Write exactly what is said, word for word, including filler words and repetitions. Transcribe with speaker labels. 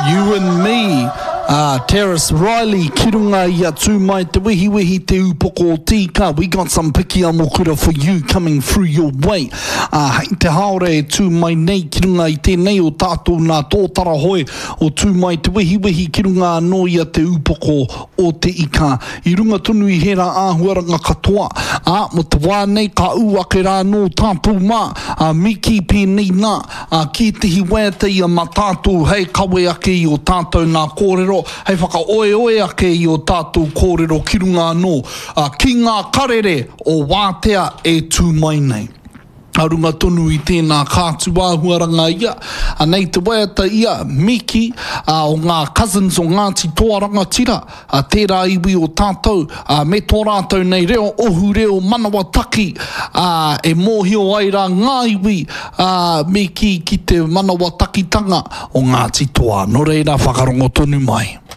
Speaker 1: You and me, uh, Terrace Riley, ki runga ia tū mai te wihi wihi te upoko o tika. We got some piki amokura for you coming through your way. Uh, hei te haore tū mai nei ki runga i tēnei o tātou nā tōtara hoi o tū mai te wihi wihi ki runga anō ia te upoko o te ika. I runga tunu i hera āhuaranga katoa. Uh, mo te wānei ka uake rā nō tātou mā. Uh, miki pēnei nā. Uh, ki te hiweta ia ma tātou hei kawe ake i o tātou nā kōrero. Hei whaka oe oe ake i o tātou kōrero ki runga anō. Uh, ki ngā karere o wātea e tū mai nei. Arunga tonu i tēnā kātua huaranga ia. A nei te waiata ia, Miki, uh, o ngā cousins o Ngāti Toaranga Tira, uh, tērā iwi o tātou, uh, me tō rātou nei reo, ohu reo manawa taki, uh, e mōhio ai rā ngā iwi, uh, Miki ki te manawa takitanga o Ngāti Toa. No reira, whakarongo tonu mai.